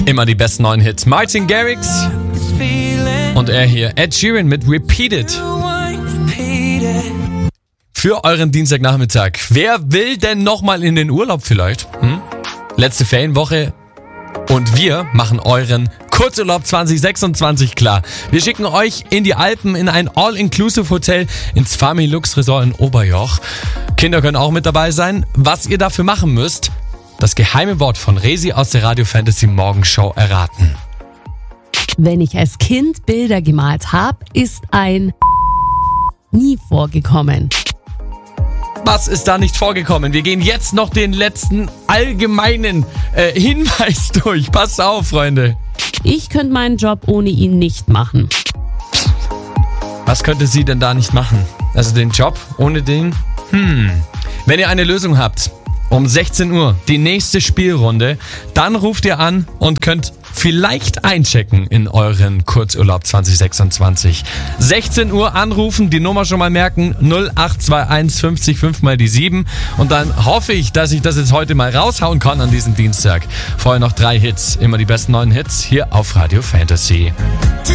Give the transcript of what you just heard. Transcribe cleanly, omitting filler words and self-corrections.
Immer die besten neuen Hits. Martin Garrix und er hier, Ed Sheeran mit Repeat It. Für euren Dienstagnachmittag. Wer will denn nochmal in den Urlaub vielleicht? Letzte Ferienwoche und wir machen euren Kurzurlaub 2026 klar. Wir schicken euch in die Alpen in ein All-Inclusive-Hotel ins Familux Resort in Oberjoch. Kinder können auch mit dabei sein. Was ihr dafür machen müsst, das geheime Wort von Resi aus der Radio Fantasy Morgenshow erraten. Wenn ich als Kind Bilder gemalt habe, ist ein nie vorgekommen. Was ist da nicht vorgekommen? Wir gehen jetzt noch den letzten allgemeinen Hinweis durch. Passt auf, Freunde. Ich könnte meinen Job ohne ihn nicht machen. Was könnte sie denn da nicht machen? Also den Job ohne den? Wenn ihr eine Lösung habt, um 16 Uhr die nächste Spielrunde, dann ruft ihr an und könnt vielleicht einchecken in euren Kurzurlaub 2026. 16 Uhr anrufen, die Nummer schon mal merken, 0821 50 5 mal die 7. Und dann hoffe ich, dass ich das jetzt heute mal raushauen kann an diesem Dienstag. Vorher noch 3 Hits, immer die besten neuen Hits hier auf Radio Fantasy.